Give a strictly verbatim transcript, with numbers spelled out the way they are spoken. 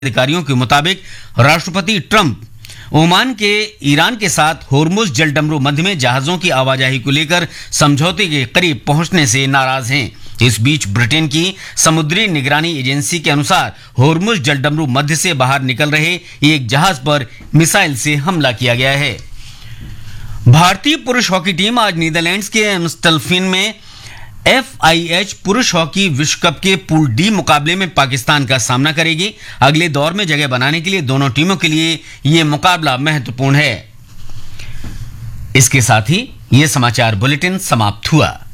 अधिकारियों के मुताबिक राष्ट्रपति ट्रंप ओमान के ईरान के साथ होर्मुज जलडमरू मध्य में जहाजों की आवाजाही को लेकर समझौते के करीब पहुंचने से नाराज हैं। इस बीच ब्रिटेन की समुद्री निगरानी एजेंसी के अनुसार होर्मुज जलडमरू मध्य से बाहर निकल रहे एक जहाज पर मिसाइल से हमला किया गया है। भारतीय पुरुष हॉकी टीम आज नीदरलैंड्स के एम्स्टलफिन में एफ आई एच पुरुष हॉकी विश्व कप के पूल डी मुकाबले में पाकिस्तान का सामना करेगी। अगले दौर में जगह बनाने के लिए दोनों टीमों के लिए यह मुकाबला महत्वपूर्ण है। इसके साथ ही यह समाचार बुलेटिन समाप्त हुआ।